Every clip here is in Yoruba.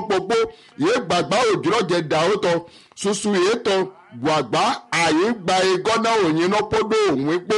popo ye gbagba ojuro je da oto susu ye to gbagba aye gba egona oyin no podo ohun epo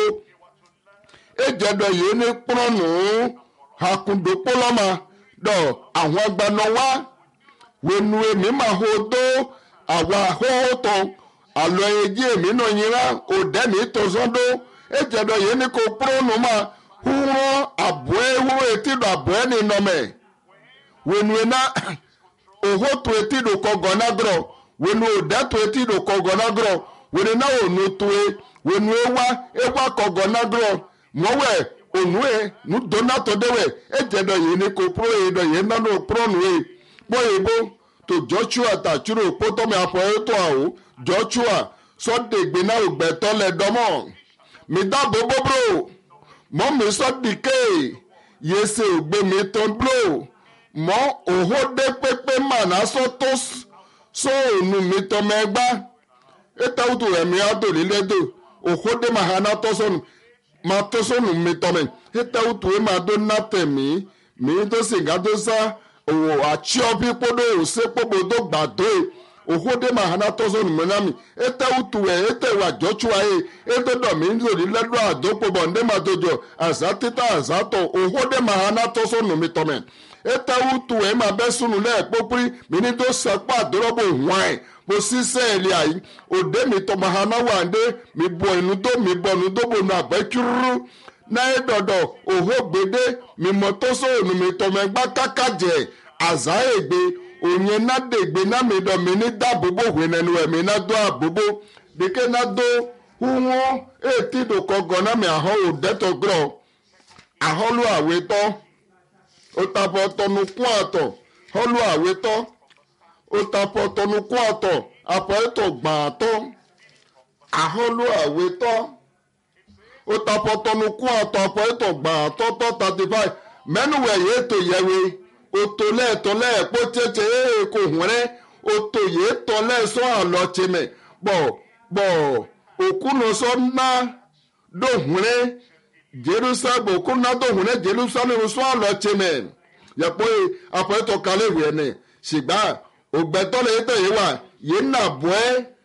ejedo ye ni pronu hakundo poloma do àwọn agbana wa wenu emi ma ho do àwa ho to alo eji emi no yira ode mi to zondo ejedo ye ni ko pronu ma huro abue huro etido abue ni nome wenu na oho to etido kogonagro wenu ode to etido kogonagro wenu na onu to wenu ewa kogonagro mowe onue nu donato dewe ejedo ye ni ko pro edo ye na no pronu boyebo to Joshua ta churu poto me apo to awo Joshua so de gbe na ogbe to le domo mi da bobo bro mo mi so dike yese ogbe mi ton bro mo oho de pepe mana so to so nu mi to megba eta utu emi ado liledo oho de mahana to so ma to so nu mi to me eta utu e ma do na temi mi to singa do sa o achiopi podo se podo gbado ohode mahana tozo numenami eta utu eta wa Joshua eta do mi nzori ledo adopo bonde madojo azatita azato ohode mahana tozo numitome eta utu ma besunu le popri mini do sapa dorobo hwan bo sise eli ayi ode mi to mahana wande mi bo inu do mi bonu do bo na abekuru na edodo oho gbede mi motoso numitome gba kakaje azaegbe onye na degbe na medo mini da bobo hwenenu emi na do abobo deke na do huwo etido kogo na me aho odeto gro aholu aweto otapo tonu kwato holu aweto otapo tonu kwato apo eto gbato aholu aweto otapo tonu kwato apo eto gbato to 35 menu we yeto yewe otole tole po cheche ko hunre otoye tole so alo cheme bo okuno so na do hunre Jerusalem okuno do hunre Jerusalem so alo cheme yapo apo to kale we ne sigba ogbetole to ye wa ye na boe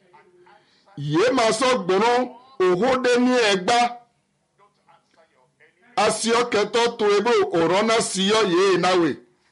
ye ma so gboro ohode ni egba asio keto to ebo orona siyo ye nawe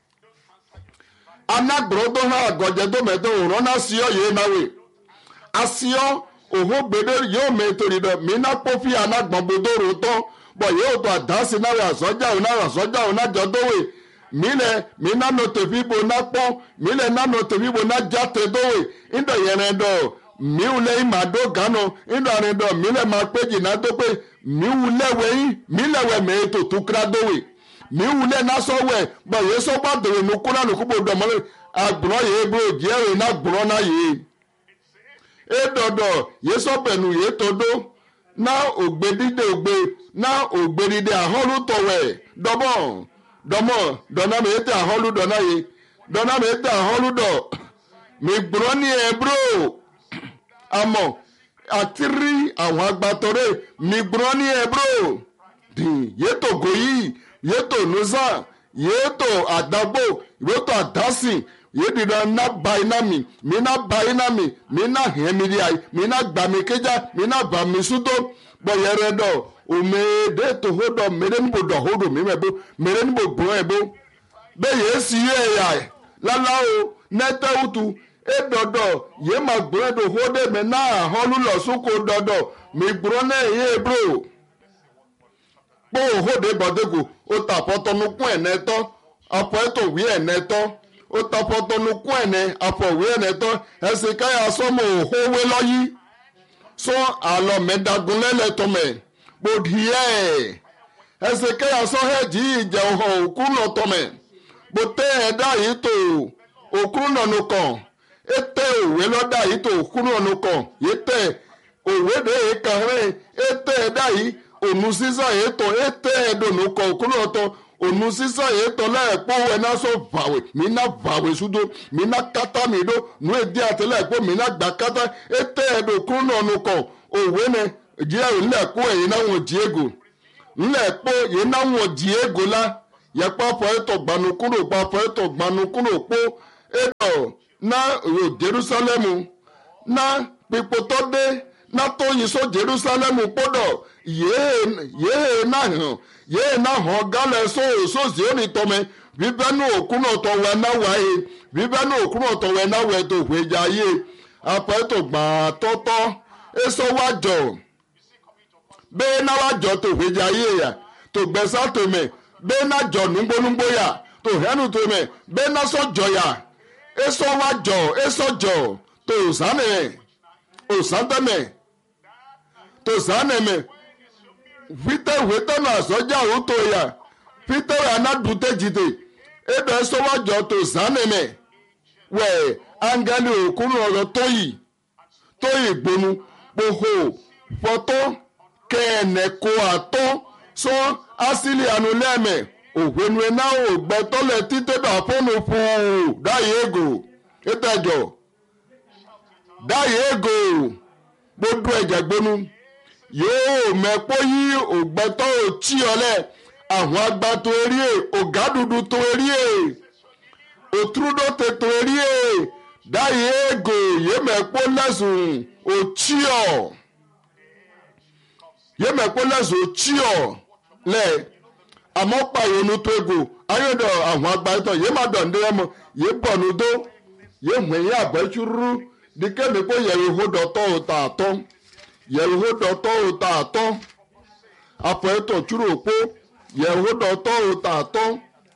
anagbrodo ha gojedo medo rona siyo ye nawe asio oho gbede yo metorido mina pofi anagbogbodo roto bo ye o to adasi na wa soja ona jodowe mina no te bibo na po mile na no te bibo na jate dowe indo yeredo miule imado gano indo aredo mile mapeji na dope milewe me to tukra dowe mi wule na so we bo ye so ba de no kula no kubo do mo agboro ye bro je na gboro na ye edodo ye so benu ye todo na ogbedide ogbe na ogberide aholu to we domo dona me te aholu dona ye dona me te aholu do mi gboro ni e bro amo atiri àwọn agbatore mi gboro ni e bro di ye to goyi yeto nuza yeto adagbo yeto adasi yedida na bainami mina hemili ai mina gbamikeja mina bamisudo boyeredo umede to hodo merenbo do hodo mimebo merenbo boebo be yesi ya lalao nete utu edodo ye magbodo hode me na holu lo suko dodo mi gboro na ye bro po hode bodego o tapotonu kun eneto apo eto wi eneto o tapotonu kun ene apo wi eneto Hezekiah somo howe loyi so alo medagun lele to me bodhiye Hezekiah so heji ije oho okuno to me bote eda yito okuno no kon ete owe loda yito okuno no kon yete owe de ekare ete eda yi onusisa eto ete edono ko kunoto onusisa eto la epo we na so vawe mina vawe sudo mina kata mido nu edi atele epo mina gba kata ete edo kuno no ko owe ne je le ko eyin na won Diego nle po ye na won Diego la ye pa po eto gbanu kuro po edo na yo Jerusalem na pipotode na toyin so Jerusalem podo ye na ho gale so zioni tome bibenu okuno to we na wae bibenu okuno to we na we to hweja ye apa to gba toto eso wajo be na wajo to hweja ye ya to gbesa to me be na jo nungbo ya to henu to me be na so joya eso wajo eso jo to sane o santame to sane me vite na soja o to ya Peter anadute jide ebe eso wajo to sane me we angeli okunu olo toyi gbonu poho foto kene ko ato so asili anuleme ohwenwe na ogbe tole tite da fonu fu dayego etejo dayego gbogbo ejagbonu yóò mẹ́pọ́ yí ògbẹ́tọ́ òtí ọlẹ́ àwọn àgbà tó erí ẹ̀ ògádùdù tó erí ẹ̀ òtúrúdó tè tó erí ẹ̀ dáyé ègò yé mẹ́pọ́ lẹ́sùn òtí ọ̀ yé mẹ́pọ́ lẹ́sùn òtí ọ̀ lẹ́ àmọ́ pàyọ̀nù tó egò ayọ̀dọ̀ àwọn àgbà ìtọ̀ yé má dọ̀ndé ẹ̀mọ́ yé bọ̀nù dó yé mẹ́yìn àbẹ́túrú dikẹ́ mi kó yẹ̀rù hódọ̀tọ̀ òtà àtọ́ yehodotɔ ota atɔ apɔetɔ tsuro kpo yehodotɔ ota atɔ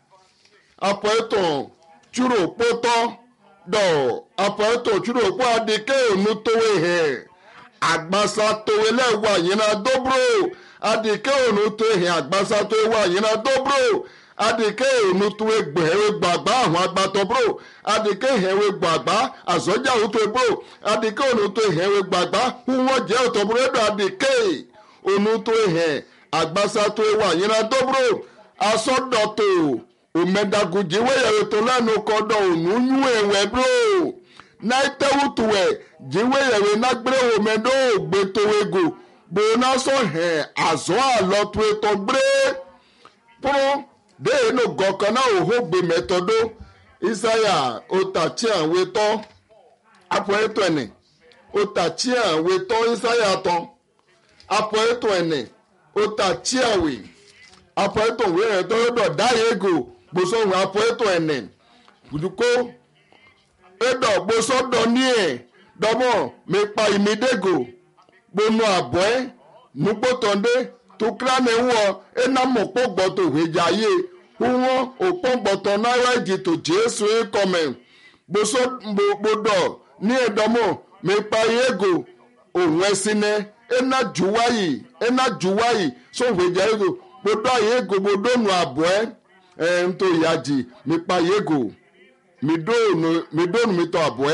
apɔetɔ tsuro kpotɔ dɔ apɔetɔ tsuro kpo adike onutowe hɛ agbasa towe lɛ wa yina dobro adike onutowe hɛ agbasa towe wa yina dobro adike onutowe gbɛwe gbagba àwọn agbatɔ bro adike hɛwe gbagba azɔdza onutowe bro adike onutowe hɛwe gbagba huwɔ jɛ otɔ bro edo adike onutowe hɛ agbasa towe wa yina dobro asɔdɔto omedaguji weyɛwe to lɛnu kɔdɔ onunyu ewɛ bro naitewutuwɛ jiweyɛwe nagbre omedo ogbetowego bonasɔ hɛ azɔ alɔtowe tɔgbre pro de no gɔkana oho gbe mɛtɔdo isaya otatsi awetɔ apɔetɔ ene otatsi awetɔ isaya tɔ apɔetɔ ene otatsi awe apɔetɔ weyɛtɔ yɔdɔ dayego gbosɔwɔ apɔetɔ ene kuduko edɔ gbosɔdɔ nie dɔmɔ mekpa imidego gbonu abɔɛ nugbotɔnde tukrane wɔ enamɔ kpɔgbɔtɔ hwedza ye wɔ okpɔgbɔtɔ n'ayɔ edito Jesu ekɔmɛ gbodɔ ní ɛdɔmɔ mekpa yego òun ɛsinɛ ena juwayi so hwedza yego gbodɔ yego gbodɔ nu abɔɛ ntɔ yadzi mekpa yego midonu mitɔ abɔɛ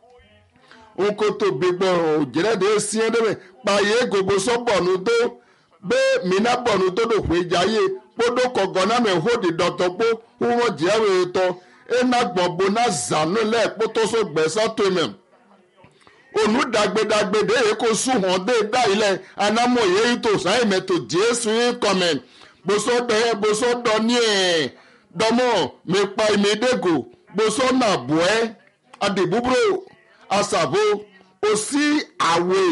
nkoto gbegbɔ òdzrɛ de esie de me kpa yego gbosɔ bɔnu do be mina bɔnu to do hwedza ye kpodo kɔgɔna me ho di dɔtɔ kpo wɔ dziawe tɔ ena gbɔbo na zanu lɛ kpotoso gbɛsa to me onu dagbedagbe de ye ko su hɔn de da yi lɛ anamɔ ye yi to san yi me to Jesu yi kɔmɛ boso dɔ nie dɔmɔ me kpa imedego boso na bɔɛ adibuburo asabo osi awe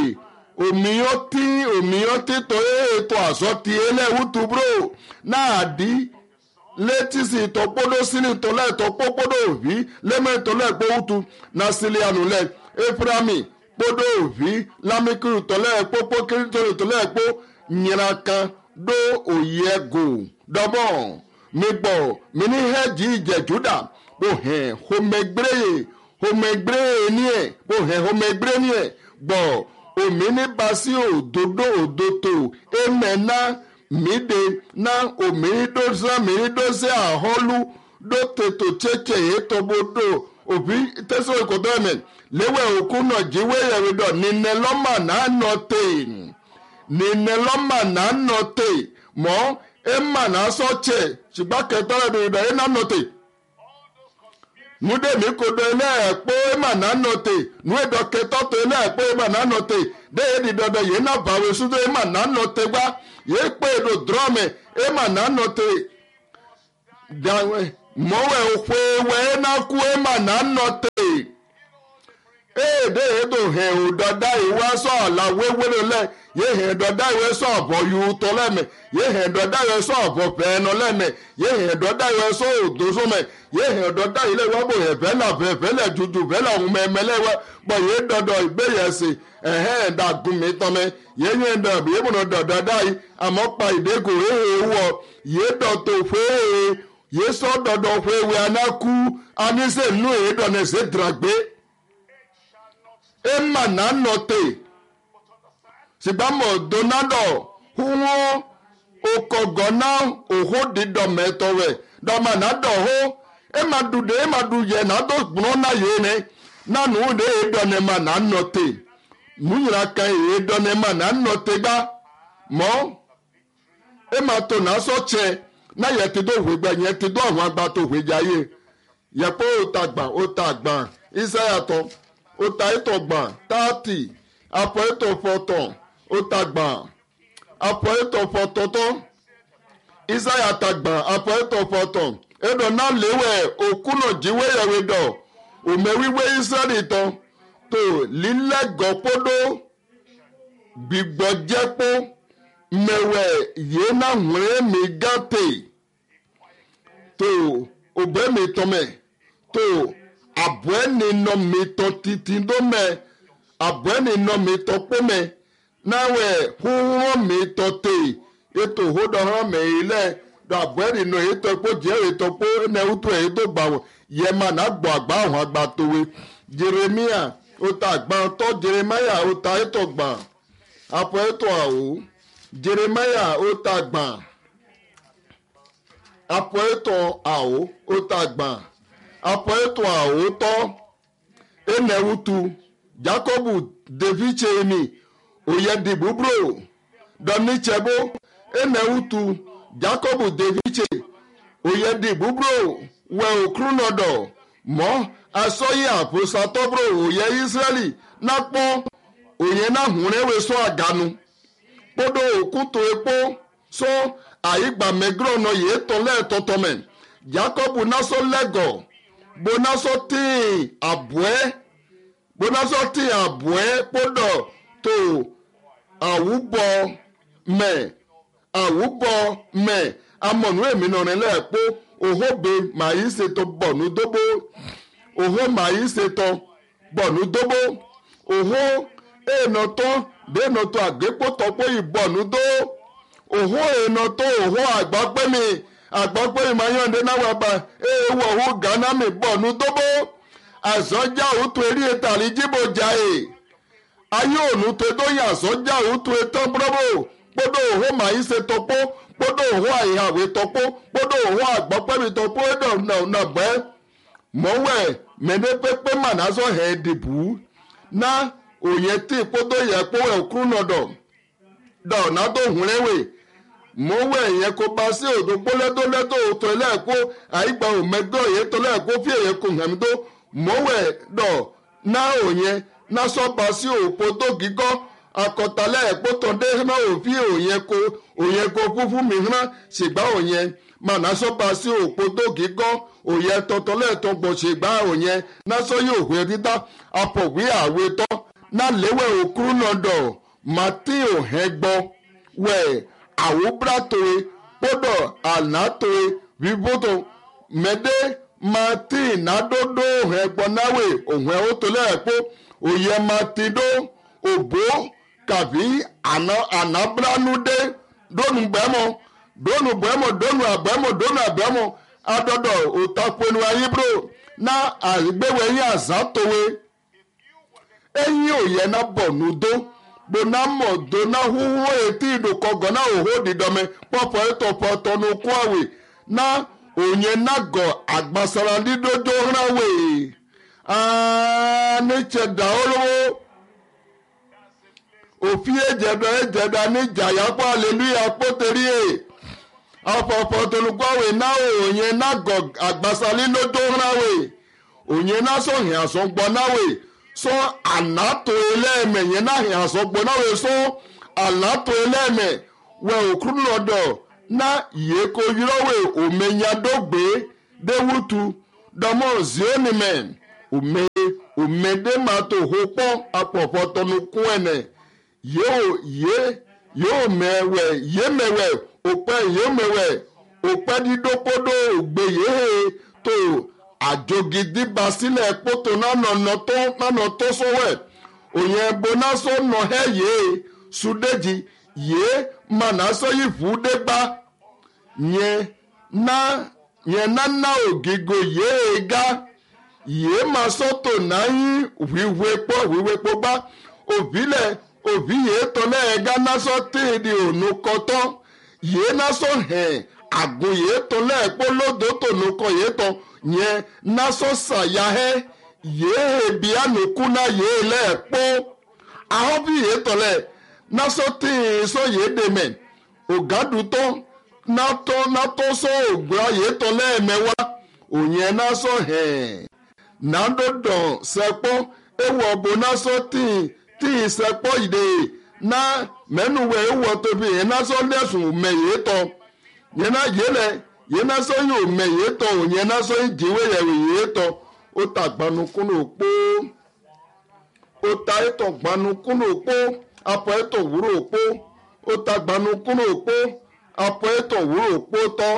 omiyɔti tɔ eto azɔti elewutu bro naadi letisi tɔkpodo sini tɔlɛ tɔkpokpodo ovi leme tɔlɛ kpowutu nasili anu lɛ eframi kpodo ovi lamikiri tɔlɛ kpokpo kiritɔli tɔlɛ kpo nyiraka do oyego dɔbɔ migbɔ mini hɛji jɛ juda bo hɛ homegbere nie bo hɛ homegbere nie gbɔ. Omini basi odoto emena mide na omini doze aholu do teto cheche etobodo obi teso ikodo eme lewe okuno jiwe yewedo nineloma na note mo emma na soche chibaketore do na note nude mi kodo ele ekpo ema na note nuedo ketoto ele ekpo ema na note de edi dodo ye na bawe sudo ema na note gba ye pe do drome ema na note dawe mọ̀wẹ̀ òfwe wẹ̀ na kú ẹ̀ mà nà nọ tè èdè èdò hẹ̀ ò dọ̀dá ìwé sọ̀ àlà wéwéré lẹ̀ yé hẹ̀ dọ̀dá ìwé sọ̀ ọ̀bọ̀ yìí tọ́ lẹ́mẹ̀ yé hẹ̀ dọ̀dá ìwé sọ̀ ọ̀bọ̀ pẹ̀ẹ́nọ lẹ́mẹ̀ yé hẹ̀ dọ̀dá ìwé sọ̀ òdòsó mẹ̀ yé hẹ̀ dọ̀dá ilé wa bò hẹ̀ bẹ́là juju bẹ́là òun mẹ́mẹ́lẹ́ wa bọ̀ yé dọ̀dọ̀ ìgbéyẹsì ẹ̀hẹ́n dàgùn mi tán mẹ́ yé yẹn dọ̀ bí yé múnà dọ̀dọ̀ dá yìí àmọ́ pa ìdégò èhè wọ̀ yé dọ̀tò fèé yé sọ̀ dọ̀dọ̀ fèé wẹ̀ anáku anísè nù èé dọ̀nà ṣe dàgbé ema na nọte sibamo donado huwo okogona oho didometowe domanado ho ema du ye na do gbona ye ne na nu de edone ma na nọte nunyira kan edone ma na nọte gba mo ema to na so che na ye ti do we gba yen ti do àwọn agba to we jaye ye po o tagba Isaiah to ota ito gbà 30 apọ̀ ito fọ̀tọ̀ ota gbà apọ̀ ito fọ̀tọ̀ tó Isaiah tagbà apọ̀ ito fọ̀tọ̀ edo náà léwẹ̀ òkúnà jíwé yẹ̀wé dọ̀ òmẹ̀wíwé Israẹli tán tó lílẹ̀gọ̀ kpódó gbígbọ́jẹ́pó mẹ̀wẹ̀ yéé náà hùwẹ́ mi gàtè tó òbẹ́ mi tọ́mẹ̀ tó. Abweni no mito titindo me abweni no mito pome nawe huwo mito te eto hodo ha me ile do abweni no eto po je eto po ne utu eto gbawo ye ma na gbo agba ohun agba towe Jeremia o ta agba to Jeremiah o ta eto gba apo eto awo Jeremiah o ta gba apo eto awo o ta gba apọ̀ ètò àwòtọ́ enewutu Jacobu devichemi oyedibubro donichebo enewutu Jacobu deviche oyedibubro we okrunodo mọ asọyi àpòsàtọ́bro oye Israẹli nápọ̀ oye náà hùnrẹ́wé sọ àgánu kpọ́dọ̀ òkúto epo sọ àyígbàmẹ́grọ̀nà yìí tọ́lẹ̀ tọ́tọ́mẹ̀ Jacobu naso lẹ́gọ̀ọ́ bonaso tí àbúẹ́ kpọ́dọ̀ tó àwùbọ̀ mẹ́ amọ̀nù èmi nọ̀rẹ́ lẹ́ẹ̀kpọ́ òhóbe màá ṣètò bọ̀nù dóbó òhó màá ṣètò bọ̀nù dóbó òhó èènọ̀tọ́ déènọ̀tọ́ àgbépọ̀tọ̀ pé ìbọ̀nù dó òhó èènọ̀tọ́ òhó àgbápẹ́mi àgbọ̀pọ̀ ìmọ̀yọ́ndé náà wà bá ewu ọ̀hún ghana mi bọ̀ ní dóbó àzọ́jà òtún eré ìtàlí jíbò jáì ayé ònú tó dóyè àzọ́jà òtún etán búrọ́bù kpọ́dọ̀ òhún màáyí ṣe tọ́pọ́ kpọ́dọ̀ òhún àyàwé tọ́pọ́ kpọ́dọ̀ òhún àgbọ̀pẹ́mi tọ́pọ́ ẹ̀dọ̀ nàgbẹ́ mọ́wẹ́ mẹ́lẹ́pẹ́pẹ́ mànásọ̀ hẹ́ dìbò ná òye tí kpọ́dọ̀ yẹ kpọ́wẹ́ òkúrú nọ̀dọ̀ dọ̀ nádọ̀ òhúnrẹ́wé mọ̀wé yẹn kó bá sí òdo gbólẹ́dọ́lẹ́dọ́ òtò ẹlẹ́ẹ̀kọ́ àyígbà òmẹ́gbẹ́ òye tó lẹ́ẹ̀kọ́ fí èyẹ kò hàn mí tó mọ̀wé dọ̀ náà òyẹn náà sọ́ba sí òpó tó gígọ́ akọ̀tàlẹ́ ẹ̀kọ́ tán dé náà òfí òyẹn kó fúnfún mi hàn ṣègbà òyẹn mà náà sọ́ba sí òpó tó gígọ́ òyẹ tọ̀tọ̀lẹ́ẹ̀tọ̀ gbọ̀ ṣègbà òyẹn náà sọ yóò hùwẹ́ dídá apọ̀wé àwetọ́ náà léwẹ̀ òkúrú náà dọ̀ màtí òhẹ́gbọ́ wẹ̀ àwòbratoe kpọ́dọ̀ ànátòe vivoto mẹ́dẹ́ martin nadodo ohun ẹgbọ́náwé ohun ẹ̀wọ́tòlẹ́ ẹ̀kọ́ òye martindo òbó kàbí ànábránude dónú bẹ́mọ̀ adọ́dọ̀ òtàpọ̀nù ayébro ná àgbéwẹ̀yìn àzátòwe ẹ̀yìn òye náà bọ̀ nùdó. Bonamo dona huhu eti idokọgọ na oho didọme pọpọ ịtọpọtọ n'okwu awe na onye nago agbasara didodo hrawe n'echeda olowo ofi ejeda n'ija ya kpọ aleluya kpoterie afọpọtọ n'okwu awe na onye nago agbasara didodo hrawe onye na-asọghị asọgbọ nawe so anato eleme yẹn náà hìn àsọgbọn náà wẹ so anato eleme wẹ òkúrú lọdọ náà yẹ kó yúrọwẹ òmẹnyadógbé dewutu dọmọ zionime umede mato hopo apọpọtọnukun ẹnẹ yóò mẹwẹ òpẹ yóò mẹwẹ òpẹ dídókódó ògbéyé tó àjogidi basílẹ̀ kótó nánà tó sówẹ̀ òyìn bonaso nọhẹ yéé sùdéjì yéé mànásọ yìí fúdégbá yẹn nánà ògìgò yéé ga yéé máa sọ́tò náà yín wíwépo bá òbí yéé tọ́lẹ̀ ẹ̀gá násọ téèdì ònú kọ́tọ́ yéé násọ hẹ̀n àgùn yéé tọ́lẹ̀ ẹ̀pọ́ lódò tònú kọ́ yéé tọ́ yẹn násọ sàyáhẹ́ yéé èbí ànúkúná yéé lẹ́ẹ̀pọ́ ahọ́bí yéé tọ́lẹ̀ násọ téè sọ yéé dèmẹ̀ ògádùtọ́ nátọ́ sọ ògbà yéé tọ́lẹ̀ ẹ̀mẹ́wá òyìn násọ hẹ̀n nàdọ̀dọ̀ sẹ́pọ̀ ewu ọ̀bùn násọ tí ìsẹ́pọ̀ ìdè ná mẹ́nuwẹ̀ ewu ọ̀tọ̀bí yẹn násọ lẹ́sùn mẹ́yẹ tọ̀ yẹn náà yẹlẹ̀ yẹn násọ yóò mẹ́yẹ tọ̀ yẹn násọ ìjìwé yẹ̀wò yẹ tọ̀ ó ta gbanukunu òpó ó ta ètò gbanukunu òpó apọ̀ ètò wúrò òpó ó ta gbanukunu òpó apọ̀ ètò wúrò òpó tọ́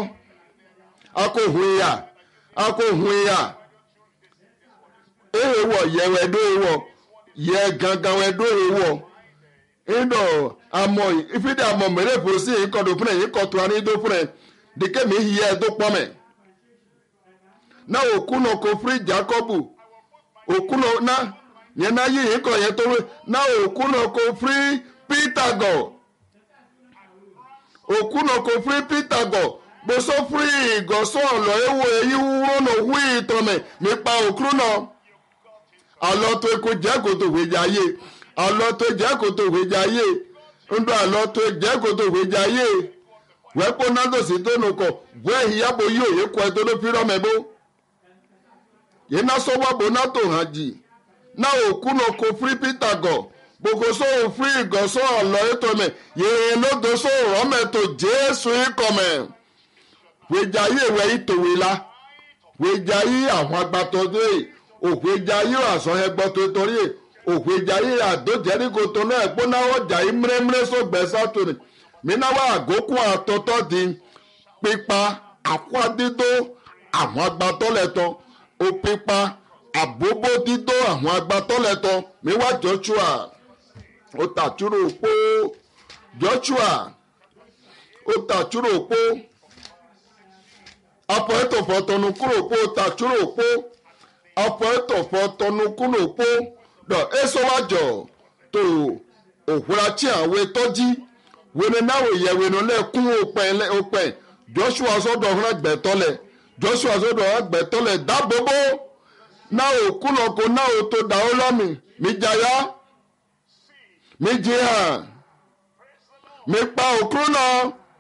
akóhun ìyà ewọ yẹwẹdó ewọ yẹ gangan wẹdó ewọ indọ amọ ifidi amọ mẹrẹ fosi ikọdọ fúnẹ ikọtọ ani idó fúnẹ dike mi hiẹ ẹdó pọmẹ náà òkúnà kò firi Jacobu òkúnà náà yẹn náà yí ikọ yẹn tó náà òkúnà kò firi Peter gọ òkúnà kò firi Peter gọ gbèsò firi ìgọsọ ọlọ ewo èyí wúrọ náà hu ìtọmẹ nípa òkúrú náà. Àlọ́ tó kó jẹ́ kòtò wéjà ayé àlọ́ tó jẹ́ kòtò wéjà ayé ńdọ́ àlọ́ tó jẹ́ kòtò wéjà ayé wẹ́pọ̀ nádòsí tó nù kọ̀ wẹ́ ìyàbò yóò yẹ kọ́ ẹ tó ló fi rọ́mẹ bó yìí ná sọ́wọ́ bó ná tó hàn jì náà òkú náà kó firi Peter gọ̀ gbogbo sóhùn firi ìgọ̀sọ́ àlọ́ ètò mẹ́ yìnyín lódò sóhùn rọ́mẹ tó Jésù ikọ̀ mẹ́ wéjà ayé wẹ́ ìtòwé la wéjà ayé àwọn agbátọ́ dé òkèjà yìí àsọ ẹgbọ́ tó torí òkèjà yìí àdójẹ́ríkò tó náà gbóná ọjà yìí mìíràn sọgbẹ́ sátúrì mìíràn àgókù àtọ́tọ́ di pípa àkwádídó àwọn agbátọ́lẹ̀tọ́ òpípa àbóbó dídó àwọn agbátọ́lẹ̀tọ́ miwá Joshua ó tàtúrò òpó Joshua ó tàtúrò òpó apọ̀ ètò fọ̀tọ̀nù kúrò òpó tàtúrò òpó apọ̀ ètò fọ̀tọ̀nù kúrò òpó dọ̀ èsòwájọ̀ tó òhúra tí àwọn etọ́jí wẹni náà yẹ̀wé ní lẹ́kún òpẹ́ Joshua sọ́dọ̀ ọ̀hún ẹgbẹ̀tọ́lẹ̀ Joshua sọ́dọ̀ ọ̀hún ẹgbẹ̀tọ́lẹ̀ dábòbò náà òkúnàkó náà ò tó dà ó lọ́mì mi jayá mi jí hàn mi pa òkúrú náà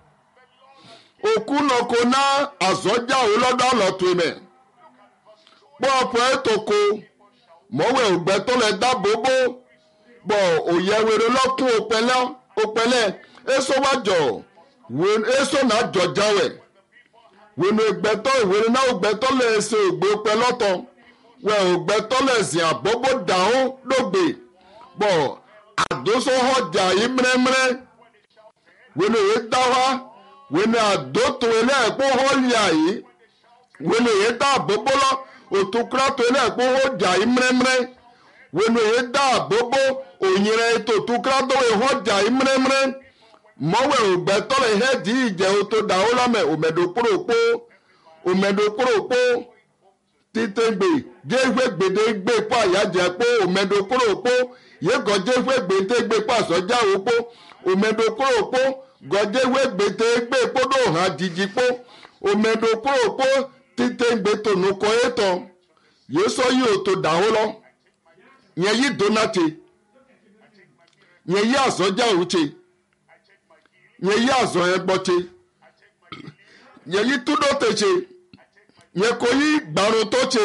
òkúnàkó náà àzọ́jà òlọ́dọ̀ ọ̀lọ́tún mẹ́ pọ́ọ̀pọ̀ ètòkò mọ̀wé ògbẹ́tọ́lẹ̀ dábòbò bọ̀ òyẹ̀wèrè lọ́kùn òpẹ́lẹ́ èso wájọ̀ èso náà jọjáwẹ̀ wẹ̀nu ògbẹ́tọ́ ìwèrè náà ògbẹ́tọ́lẹ̀ èso ògbé òpẹ́lọ́tọ̀ wẹ̀ ògbẹ́tọ́lẹ̀ ẹ̀sìn àbóbó dàún lógbè bọ̀ àdóso ọjà yìí mìrẹ́mìrẹ́ wẹ̀nu èyí dáwà wẹ̀nu àdótò ilé ẹ̀kọ́ hólìà yìí wẹ̀nu èyí dá àbóbó lọ òtúkúrátò ilé ẹ̀kọ́ ọjà yìí mìrẹ́mìrẹ́ wẹ̀nu èyí dá àbóbó òyìnrẹ́ ètò òtúkúrátò ọjà yìí mìrẹ́mìrẹ́ mọ̀wé ògbẹ́tọ́lẹ̀ hẹ́ẹ̀dì ìjẹ́ òtò dàún lọ́mẹ̀ òmẹ̀dòkúròpó títẹ̀gbè jéfé gbèdégbè pọ̀ àyájẹ́ pé òmẹ̀dòkúròpó yékọ̀ jéfé gbèdégbè pọ̀ àsọjá òpó òmẹ̀dòkúròpó gọ̀jéfé gbèdégbè pọ̀dọ̀ hàn jìjì pọ̀ òmẹ̀dòkúròpó títẹ̀gbè tònúkọ ètò yéṣọ́ yìí òtò dàún lọ yẹn yìí dónàtì yẹn yìí àsọjá òtè yẹn yí àzọ yẹn gbọ́ tse yẹn yí túdọ̀ tẹ̀ tse yẹn kò yí gbàrún tó tse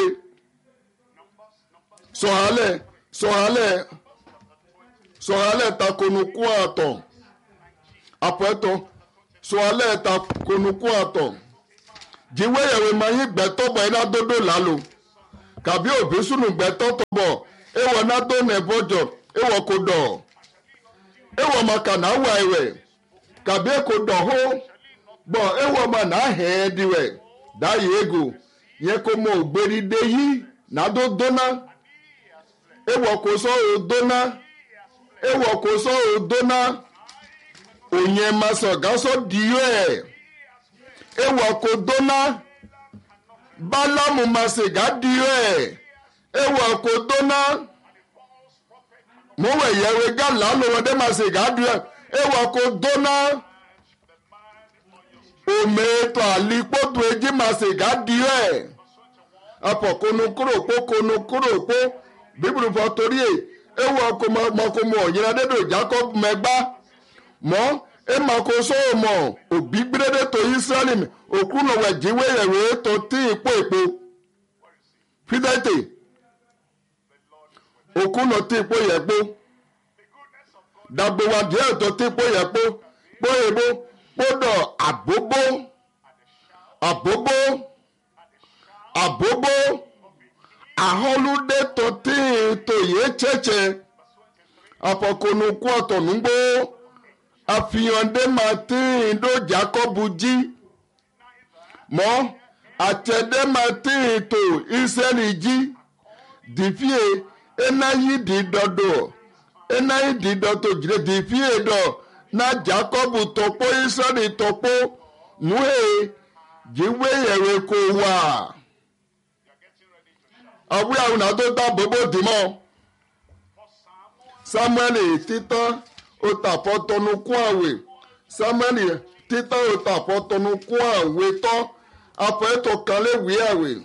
sọ̀hálẹ̀ takonukú àtọ̀ àpọ̀ẹ̀tọ̀ sọ̀hálẹ̀ takonukú àtọ̀ jíwé yẹ̀wé máa yín gbẹ́tọ́ bọ̀ iná dódó lálò kàbí òbí sùnù gbẹ́tọ́ tó bọ̀ ewọ̀ náà tó nẹ̀ bọ́jọ̀ ewọ̀ kò dọ̀ ewọ̀ máa kà náà wà ẹ̀wẹ̀ kàbí kò dọ̀ hó bọ̀ ewọ̀ máa náà hẹ̀ ẹ́ diwẹ̀ dáyé ego yẹn kò mọ ògbéri dé yí náà tó dóná ewọ̀ kò sọ ò dóná ewọ̀ kò sọ ò dóná òyìn máa sọ̀gá sọ dìyó ẹ̀ ewọ̀ kò dóná bálámù máa sègá dìyó ẹ̀ ewọ̀ kò dóná mọ̀wẹ̀ yẹ̀wé gàlá lọ́wọ́dé máa sègá dìyó ẹ̀ ewọ̀ kò dóná òmèètò àlìkpótò èjì máa sègá dìyó ẹ̀ apọ̀ konukúrò pó bíbélì fọ torí ẹ̀ ewọ̀ kò mọ̀ ọ̀yìnrán dédò Jacob mẹ́gbá mọ́ ẹ máa kó sọ́wọ́ mọ́ òbí gbérédé tó Ísírẹ́lì òkú náà wẹ̀ jíwé yẹ̀wé tó tí ìpò èpo fídẹ́tì òkú náà tí ìpò yẹ̀pó dàgbéwà díẹ̀ tó tí ìpò yẹ̀pó pọ́yèbó kpọ́dọ̀ àbóbó àhọ́lúdé tó tí ìtòyé tsẹ̀tsẹ̀ àpọ̀kọ̀nùkú ọ̀tọ̀nùgbò àfihàndé martin do Jacob jí mọ́ àtẹ̀dé martin tó Israẹli jí dìfíè enayi dìdọ̀dọ̀ jìnnà dìfíè dọ̀ na Jacob tọ̀pọ̀ Israẹli tọ̀pọ̀ nùhé jíwé yẹ̀wé kò wà àwùyá àwọn àdó dá bòbó dìmọ́ Samuel títán ó tàpọ̀ tọnu kún àwẹ̀ Samuel títán ó tàpọ̀ tọnu kún àwẹ̀ tọ́ apọ̀ ètò kan lè wí àwẹ̀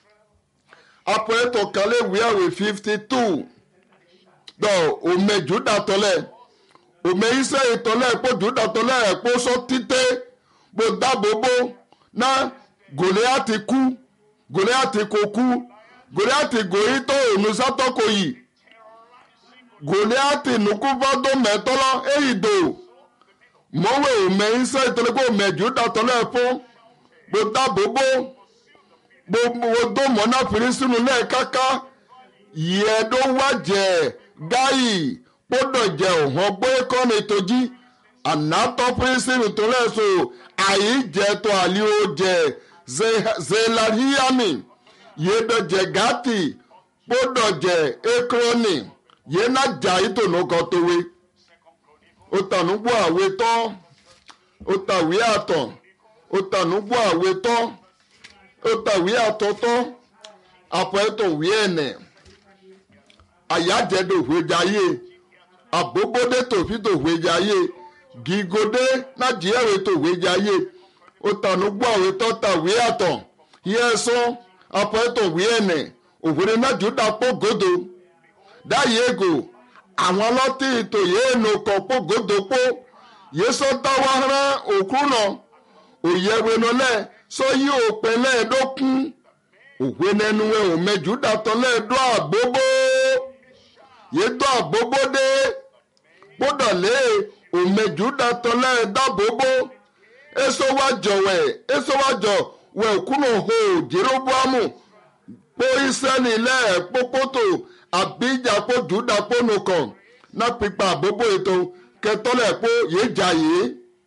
52 dọ̀ òmè Júdà tọ́lẹ̀ òmè Ísírẹ́lì tọ́lẹ̀ pọ̀ Júdà tọ́lẹ̀ pọ̀ sọ títẹ́ bó dábòbò ná Gòlíátì kú Gòlíátì kò kú Gòlíátì gòyí tó ònùsátọ́ kò yìí Gòlíátì nùkúfọ́dọ̀ mẹ́tọ́lọ́ èyídò mọ́wé òmè Ísírẹ́lì tọ́lẹ̀ kó òmè Júdà tọ́lẹ̀ fún bó dábòbò gbogbo dòmọ́nà fìrísìnù lẹ́ẹ̀káká yẹ̀ẹ́dó wájẹ̀ gáyì kpọ́dọ̀ jẹ́ òhàn gbé kọ́ni tójí ànátọ́ fìrísìnù tó lẹ́sọ̀ àyíjẹ́tọ̀ àlíó jẹ́ zelahiyami yẹ̀ẹ́dọ̀ jẹ́ gàtì kpọ́dọ̀ jẹ́ ekroni yẹ̀ẹ́nà jà ìtònú kọ́tọ́wé ó tànúgbò àwẹ̀ tọ́ ó tàwé àtọ̀ ó tànúgbò àwẹ̀ tọ́ ó tàwé àtọ́tọ́ àpò ẹ̀tọ́ wí ẹ̀nẹ̀ àyájẹ́dọ̀ òhwéjayé àbóbódé tòfítò òhwéjayé gígodé nájìyẹ̀wé tó òhwéjayé ó tànúgbò àwẹ̀ tọ́ tàwé àtọ̀ yẹ sán àpò ẹ̀tọ́ wí ẹ̀nẹ̀ òhwéré nájú dàpọ̀ gòdò dáyé ego àwọn ọlọ́tí ìtòyé ènò kan pọ̀ gòdò pọ̀ yẹ sọ dáwọ́ rán òkú náà òyẹ̀wé nọlẹ̀ sọ yí òpin lẹ́ẹ̀dọ́kún òwe nẹnu ẹ̀ ò mẹ́jú dàtọ̀ lẹ́ẹ̀dọ́ àgbógbó yé dọ́ àgbógbó dé gbọ́dọ̀ lé òmẹ́jú dàtọ̀ lẹ́ẹ̀dàgbógbó èso wájọ wẹ̀ òkúnà hó Jeroboamu pé Ísírẹ́lì lẹ́ẹ̀pópótò àbíjà pé Júdà pọ́nù kan náà pípa àgbógbó ètò kẹtọ́lẹ̀ pé yéé jà yìí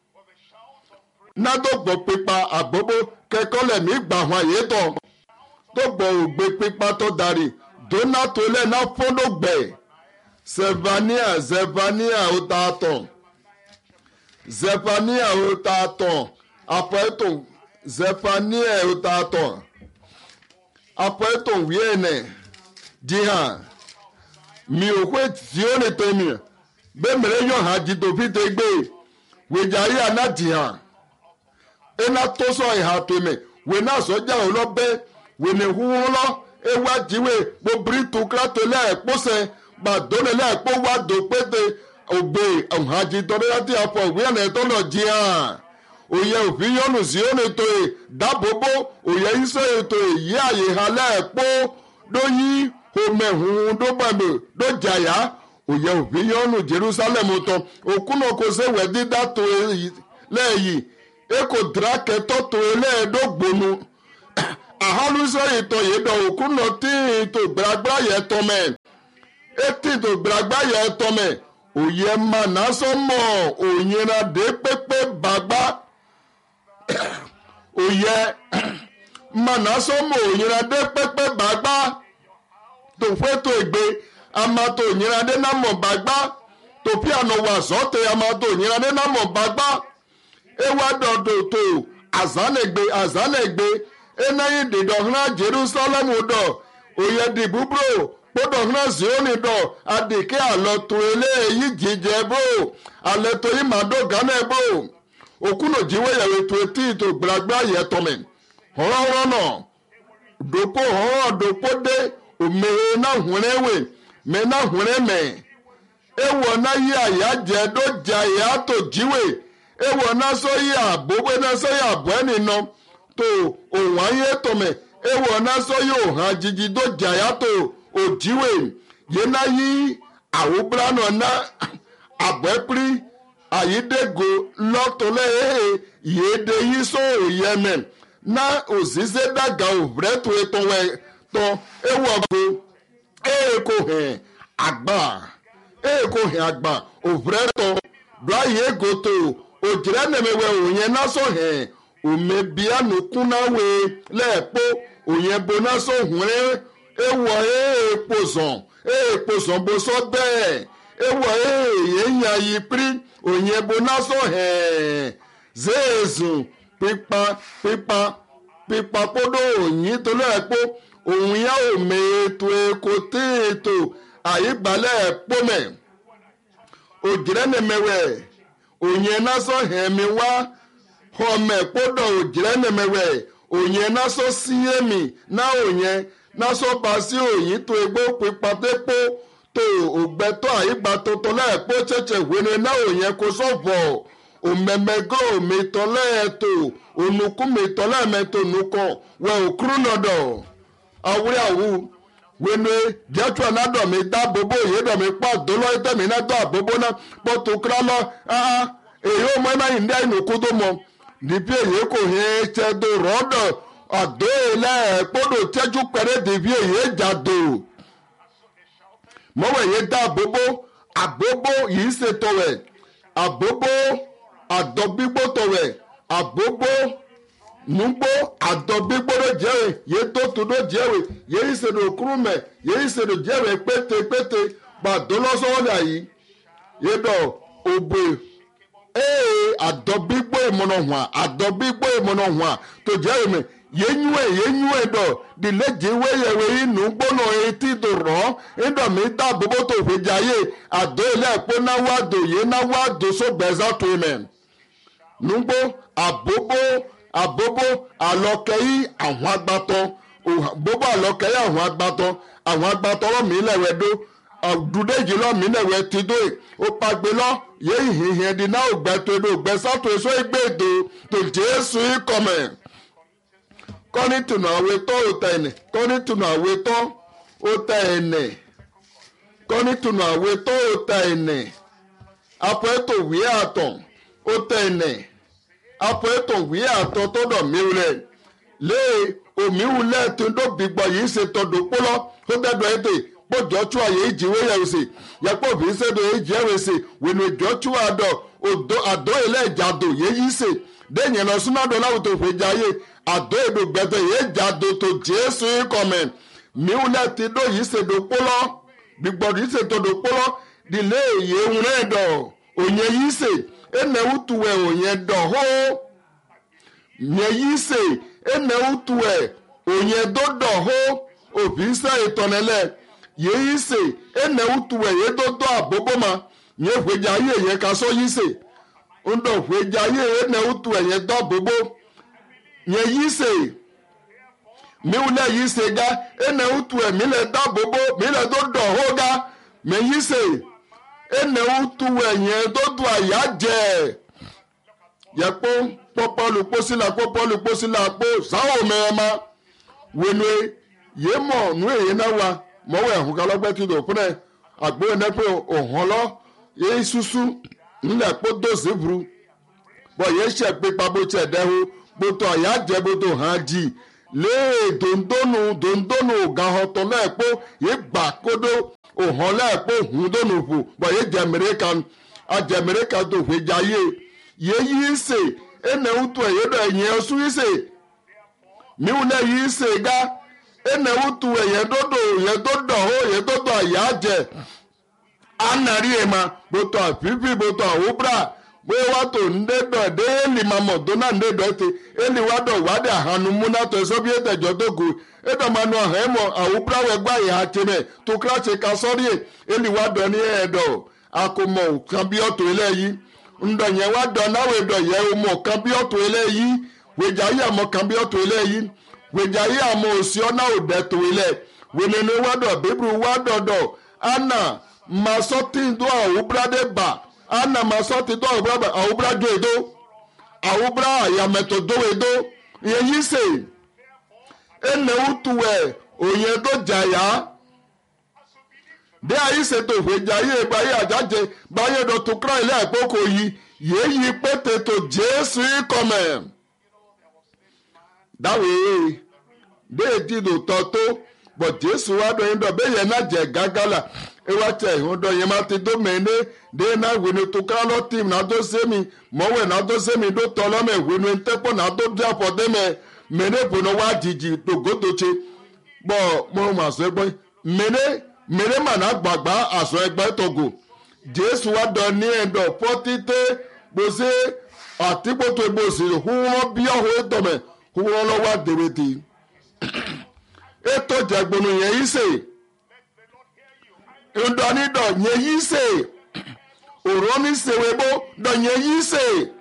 nádògbò pípa àgbógbó kẹkọlẹ̀ mí gbà wọn àyè tọ̀ tó gbọ̀ ògbé pípa tó darí donato lẹ́nà fọ́nọ́gbẹ̀ Zefania ó ta tọ̀ Zefania ó ta tọ̀ àpọ̀ẹ́tò Zefania ó ta tọ̀ àpọ̀ẹ́tò wíẹ̀nẹ̀ dìhàn mi ò pé tí ó lè tó mi bẹ́ẹ̀ mẹ́rẹ́ yọ̀ hàn jìtò fi tẹ́ gbé wèjà yìí àná dìhàn ena toso ìhà tèmẹ wè náà sọjà ọlọbẹ wè ní huhu lọ ewa jiwe gbobiri tukratò lẹẹkpọsẹ gbàdóni lẹẹkpọ wà dòkpẹtẹ ògbè ọhàjì tọdọdọtì àpọ wíyànà ẹtọlọ jìhà òye òfin yọnu sí òní tó yẹ dábòbò òye iṣẹ ètò èyí àyè hàn lẹẹkpọ dóyí homehun dógbàmẹ dójàyà òye òfin yọnu Jerusalem tọ òkúnà kò sẹwẹ dídá tó lẹyìn eko drake toto ele edogbonu ahaluso ito yedo okuno ti to gbagba ye tome eti to gbagba ye tome oye manaso mo onyera de pepe bagba oye manaso mo onyera de pepe bagba to feto egbe amato onyera de namo bagba to piano wa zote amato onyera de namo bagba ewa dodo to azanegbe enayi didohna Jerusalem do oye dibubro podohna Zioni do adike aloto ele yi jijebo aleto imado ganebo okuno jiwe yawe to eti to gbagba ye tome hororo no dopo de ome na hunewe me na huneme ewo na yi aya je do jaya to jiwe ewo na so yi abobo na so yi abweni no to ohun aye tome ewo na so yi ohan jiji do jaya to ojiwe ye na yi awobra no na abepri ayidego lotole yede yi so yemen na ozize daga ovreto etonwe to ewo go eko he agba ovreto bra ye goto ojire nemewe onye naso he omebia nukuna we lepo onye bonaso hunre ewo epozon boso be ewo yenya yipri onye bonaso he zezu pipa podo onyi to lepo ohun ya ome eto ekoteto ayigbale pome ojire nemewe onye naso hemi wa home podo ojire nemewe onye naso siemi na onye naso basi oyin to egbo pipatepo to ogbeto ayigba toto lepo cheche wene na onye ko sobo omemego metole to onuku metole meto nuko we okrunodo awuri awu wene jetu na do mi da bobo ye do mi pa dolo ite mi na do bobo na poto kralo eyo mo ma inde inu kudo mo di bi ye ko he che do rodo ado ele podo teju pere di bi ye jado mo we ye da bobo abobo yi se towe abobo adobigbo towe abobo nugbo adobigboro jewe ye totudo jewe ye isedo kurume ye isedo jewe pete gbadoloso layi ye do ogbe adobigbo imono hwa to jewe me yenyue do di leje we yewe inugbo no eti do ro ndo mi da bobo to fejaye ado ile epo na wado ye na wado so beza to amen nugbo abobo alokeyi àwọn agbato bobo alokeyi àwọn agbato lo mi lewe do dudeji lo mi lewe ti do o pagbe lo ye hihin di na ogbeto do gbesato so igbedo to Jesu ikome koni tunu awe to otene koni tunu awe to otene koni tunu awe to otene apo to wi aton otene apo eto wi ato todo miule le omiule tundo bigbo yi se todo polo ho dedo ete po jochu aye jiwe ya use ya po bi se do ejiwe se wenu jochu ado odo ado ele jado ye yi se denye lo suna do lawo to fejaye ado edo gbeto ye jado to Jesu ikome miule ti do yi se do polo bigbo yi se todo polo di le ye unre do onye yi se ene utuwe onye doho nye yise ene utuwe onye dodoho obisa itonele ye yise ene utuwe ye dodo aboboma nye hweja ye kaso yise ndo hweja ye ene utuwe ye do bobo nye yise mi ule yise ga ene utuwe mi le do bobo mi le dodoho ga me yise ene utuwe ye dodo ayaje yapo popolu posila po sawo mema wenwe yemo nu eye na wa mo we hun kalogbe ti do pune agbo ne pe ohun lo ye susu nle po do zebru bọ̀ yẹ ṣẹ̀ pípa bó ṣẹ̀ dẹ́hu bó tó àyà jẹ́ bó tó hàn jì lé dòńdónù gàhọ́tọ̀ lẹ́ẹ̀pọ̀ yẹ gbà kódó òhàn lẹ́ẹ̀pọ̀ hùn dónù fò bọ̀ yẹ jẹ̀mẹ̀rẹ̀kan tó fẹ́ jayé yẹ yí sè ẹnẹ wútu ẹ̀yẹ dọ̀ ẹ̀yẹ ọ̀ṣù yí sè miwu náà yí sè gá ẹnẹ wútu ẹ̀yẹ dọ́dọ̀ ẹ̀yẹ dọ́dọ̀ ó ẹ̀yẹ dọ́dọ̀ àyà jẹ anari ẹ̀ ma bó tó àfífì bó tó àwòbúrà bóyá wá tó ndédọ̀ dé èlì mamọ̀ tó náà ndédọ̀ ti èlì wá dọ̀ wá dé àhánu múná tó ẹsọ́ bí ètẹ̀jọ́ tó gò ètò máa nu ọ̀hán ẹ̀mọ́ àwòbúrà wẹ̀ gbá ìhà tìmẹ̀ tó kíláàsì ká sọ́rí ẹ̀ èlì wá dọ̀ ní ẹ̀ẹ́dọ̀ àkómọ̀ kan bí ọ̀tọ̀ ilé yìí ndọ̀ yẹn wá dọ̀ náwó ẹ̀dọ̀ yẹ ọmọ kan bí ọ̀tọ̀ ilé yìí wèjà yìí àmọ́ kan bí ọ̀tọ̀ ilé yìí wèjà yìí àmọ́ òsì ọ̀nà òdẹ tó ilé wènínú wá dọ̀ bíbélù wá dọ̀dọ̀ ana masọ́tì dọ̀ àwòbúrà dé bà ana masọ́tì dọ̀ àwòbúrà dọ̀ èdò àwòbúrà àyàmẹ̀tọ̀ dọ̀ èdò yẹn yìí sè ẹnẹ̀wù tuwẹ̀ òyìn tó jàyà dé ayé ṣètò ìwéjà yé báyé àjájẹ báyé dọ̀tún kúrò ilé àpòkò yìí yéèyí pété tó Jésù kọmẹ̀ dáwé déèdì lòótọ́ tó bọ̀ Jésù wá dọ̀ yín dọ̀ bẹ́ẹ̀ yẹn náà jẹ́ gágálà ewa tẹ ìhun dọ̀ yẹn máa ti dó mẹ́ẹ́nẹ́ dé náà wẹ̀nu tó ká lọ́ tì náà tó sẹ́mi mọ́wẹ́ náà tó sẹ́mi tó tọ́ lọ́mẹ̀ wẹ̀nu ntẹ́pọ̀ náà tó dí àpọ̀dẹ́mẹ̀ mẹ́ẹ́nẹ́ bùnú wá jìjì tògótòtse bọ̀ mọ́ mọ́ àṣọ ẹgbọ́n mẹ́ẹ́nẹ́ mà náà gbàgbá àṣọ ẹgbẹ́ tọ̀gò Jésù wá dọ̀ ní ẹ̀dọ̀ pọ́títẹ́ gbòsè àtìpótò ìgbòsè húwọ́n bí ọ̀hún ètòmẹ̀ húwọ́n lọ́wọ́ àdèrètè ètò ìjẹ̀gbọ̀nù yẹn yìí sè ndọ̀nidọ̀ yẹn yìí sè òrọ́mi sèwébó dọ̀ yẹn yìí sè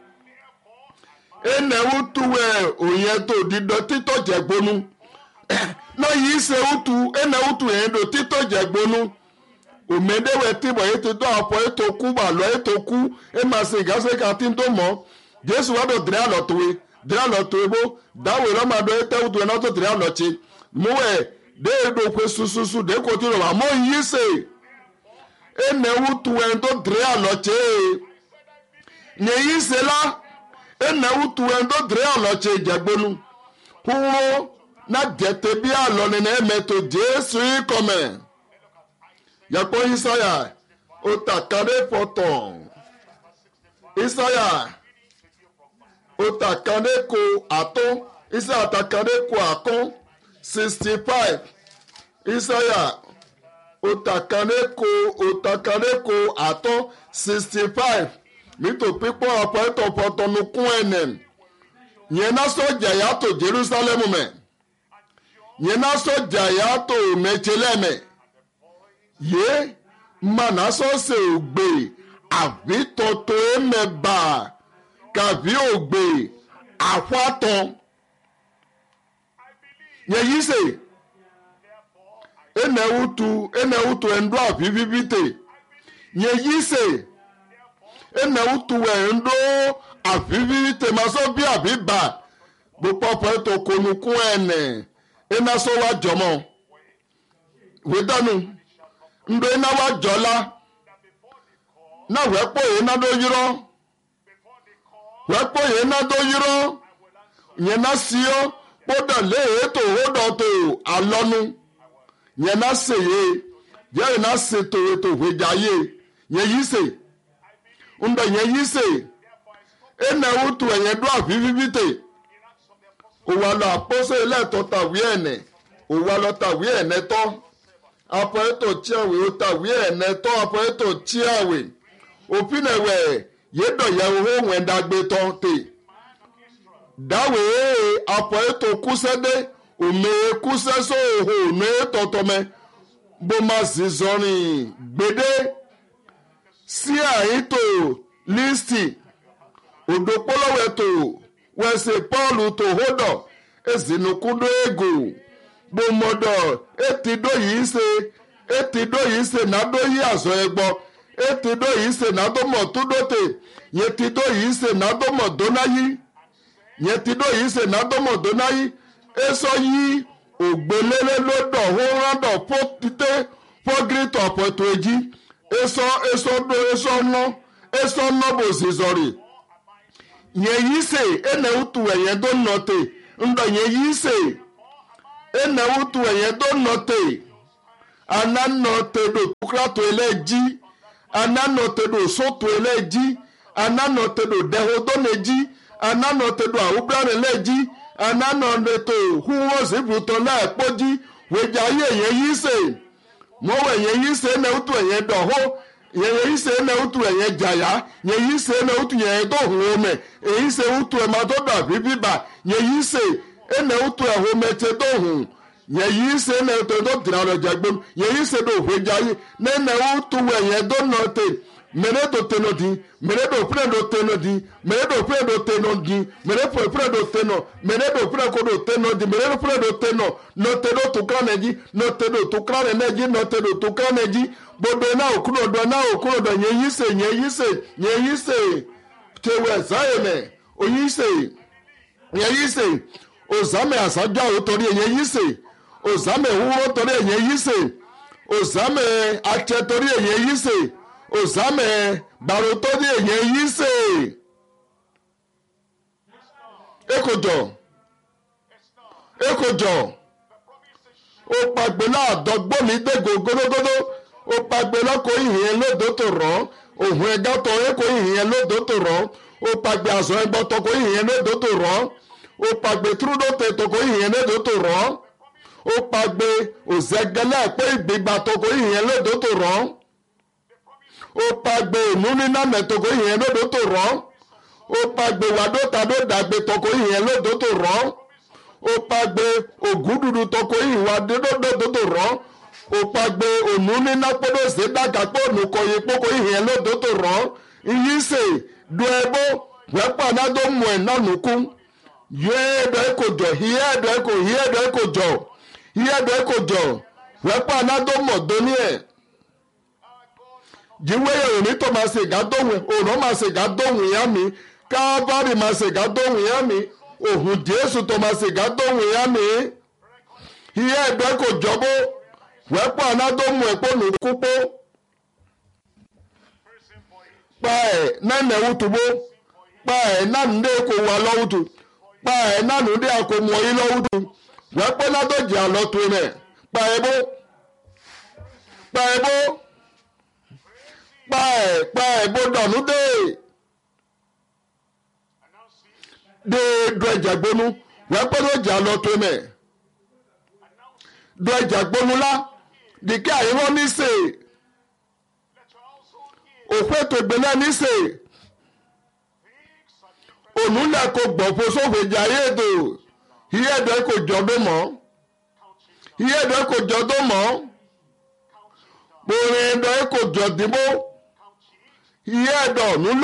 ẹnẹ̀wù tuwẹ̀ òyìn tó dídọ̀ títọ̀ jẹ̀gbọ̀nù náà yìí sè wùtù ẹnẹ̀wù tu yẹn dọ̀ títọ̀ jẹ̀gbọ̀nù òmèdèwẹ̀ tìbọ̀ yìí ti dọ̀ àpọ̀ ètò kú bàlọ́ ètò kú ẹ̀ máa sè gàṣẹ́ ká tí ń tó mọ́ Jésù wà dọ̀ dìrẹ́ àlọ́tòwé bó dáwọ̀ ìlọ́màdọ̀ ẹ̀tẹ́wù tu yẹn náà tó dìrẹ́ àlọ́tì múwẹ̀ déèdò pé sususu dẹ́kọ̀ tí lọ́wọ́ àmọ́ yìí sè ẹnẹ̀wù tu yẹn tó dìrẹ́ àlọ́tì yẹn yìí sè la ẹnẹ̀wù tu yẹn tó dìrẹ́ àlọ́tì jẹ̀gbọ́nu kúrò náà jẹ̀tẹ̀ bí àlọ́ nínú ẹ̀mẹ́tò Jésù kọ́mẹ̀ yàpọ̀ Isaya ó tàkàdé pọ̀tọ̀ Isaya ó tàkàdé kò àtọ́ Isaya tàkàdé kò àkọ́ 65 Isaya ó tàkàdé kò àtọ́ 65 mítò pípọ̀ ọ̀pọ̀ ẹ̀tọ̀ pọ̀tọ̀ nukún ẹ̀nẹ̀ yẹn náà sọ̀jà yàtọ̀ Jerusalem mẹ́ yẹn náà sọ̀jà yàtọ̀ mẹ́tẹ́lẹ́mẹ́ yé manasọ́sẹ̀ ògbè àbí tọ́tọ́ ẹ̀mẹ́bà kàbí ògbè àfọ́tọ́ yẹn yìí sè ẹnẹ̀wùtù ẹ̀ndọ́ àfífífítè yẹn yìí sè ẹnẹ̀wùtù ẹ̀ndọ́ àfífífítè masọ́ bí àbíbà gbọ́pọ̀pọ̀ ètò konukún ẹ̀nẹ̀ ẹ̀nàsọ́wọ́ jọmọ́ wẹ́dánù ndo ina wa jọla na wẹ́pọ̀ yẹn na do yírọ́ wẹ́pọ̀ yẹn na do yírọ́ yẹn na síọ́ kódà lé ètò òhódọ̀ tó alọ́nu yẹn na sèye yẹn na sètò ètò ìwéjàyè yẹn yìí sè ndo yẹn yìí sè ẹnà wùtù ẹ̀yẹn dún àfífífítè òwàlọ̀ àpọ́sẹ̀ ilẹ̀ tó tàwí ẹ̀nẹ̀ òwàlọ̀ tàwí ẹ̀nẹ̀ tọ́ apọ̀ẹ́tò tíàwé ó tàwé ẹ̀nẹ́ tọ́ apọ̀ẹ́tò tíàwé òfin ẹ̀wẹ̀ yédọ̀ yẹ̀wò ohun ẹ̀dàgbé tán tè dáwé apọ̀ẹ́tò kúsẹ́dé òmè kúsẹ́ sóhò òmè tọ̀tọ̀mẹ́ bó má sì sọrin gbédé sí àyítò lístì òdòpólọ́wẹ̀ tó wẹ̀sẹ̀ Pọ́ọ̀lù tó hódọ̀ èsìnùkúndó ègò gbọmọdọ etido yìí ṣe nàdó yìí àzọ ẹgbọ etido yìí ṣe nàdó mọ túdótè yẹtido yìí ṣe nàdó mọ dónáyí yẹtido yìí ṣe nàdó mọ dónáyí èso yìí ògbélélé lódò hóńrádọ pótítẹ fọgírítọ pọtò èjì èso ọnà bò sì sọrí nye yise ene utu enye do note ndo nye yise ene utu enye do note ananote do tukrato eleji ananote do soto eleji ananote do dehodoneji ananote do awubran eleji ananote to huwo zibuto na epoji weja ye yise mo we ye yise na utu enye do ho ye yise na utu enye jaya ye yise na utu enye do home yise utu e ma do da bibiba ye yise ena utu e home te do hu ye yise na utu do diralo jagbem ye yise do hwejayi na na utu enye do note mere do tenodi mere do pre do tenodi mere do pre do tenodi mere pre do teno mere do pre ko do tenodi mere do pre do teno no te do to kraneji no te do to kraneji no te do to kraneji bodo na okuno do nye yise tewe zaeme oyise nye yise ozame asaja o tori nye yise ozame huwo tori nye yise ozame ache tori nye yise ozame baroto di enye yise ekojo o pagbe la dogbo mi dego gorogodo o pagbe la ko ihin lodo to ro ohun ega to e ko ihin lodo to ro o pagbe aso egbo to ko ihin lodo to ro o pagbe trudo te to ko ihin lodo to ro o pagbe ozegele pe igbigba to ko ihin lodo to ro o pagbe nuni na metoko yen lodo to ro o pagbe wado tado dagbe toko yen lodo to ro o pagbe ogududu toko yen wado lodo to ro o pagbe onuni na podo se daga po nuko yen poko yen lodo to ro yise do ebo wepa na do mu e na nuku ye do ekojo here do ekojo wepa na do mo doni e jiwe oni to ma se ga dohun ono ma se ga dohun ya mi Calvary ma se ga dohun ya mi ohun Jésù to ma se ga dohun ya mi iye egbe ko jobo wepo anado mu epo nu kupo pa e na ne wutubo pa e na nde ko wa lo wutu pa e na nu de ko mo yi lo wutu wepo na do ja lo to ne pa ebo bodonu de do ejagbonu we podo ja lo to me do ejagbonu la de ke ayo ni se o fe to gbele ni se onula ko gbo fo so fe jaye do iye do ko jodo mo bore do ko jodibo iye do nu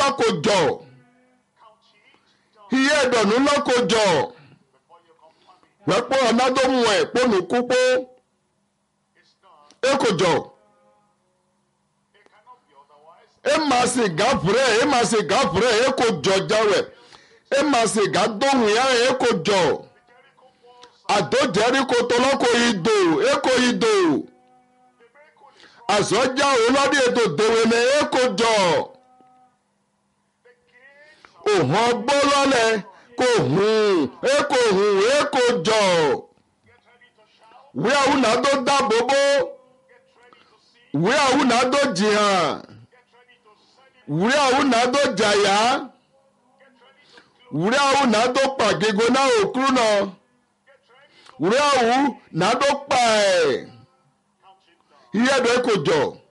loko jo wepo anado mu e ponu kupo ekojo e ma se gafure ekojo jawe e ma se ga dohun ya ekojo ado Jericho toloko ido asoja olodi eto dewele ekojo ohun gbolole ko hun ekojo we awuna do dabobo we awuna do jihan we awuna do jaya we awuna do pagego na okruna we awu na do pa e iye do ekojo